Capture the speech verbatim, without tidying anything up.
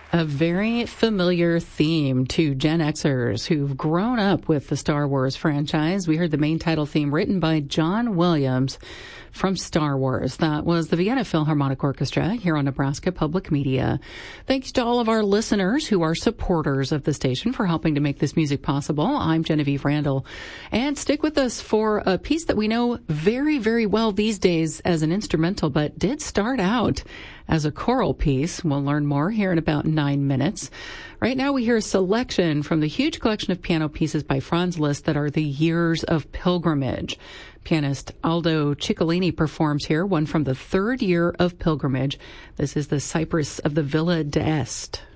A very familiar theme to Gen Xers who've grown up with the Star Wars franchise. We heard the main title theme written by John Williams from Star Wars. That was the Vienna Philharmonic Orchestra here on Nebraska Public Media. Thanks to all of our listeners who are supporters of the station for helping to make this music possible. I'm Genevieve Randall. And stick with us for a piece that we know very, very well these days as an instrumental, but did start out as a choral piece. We'll learn more here in about nine minutes. Right now we hear a selection from the huge collection of piano pieces by Franz Liszt that are the Years of Pilgrimage. Pianist Aldo Ciccolini performs here, one from the third year of pilgrimage. This is the Cypress of the Villa d'Este.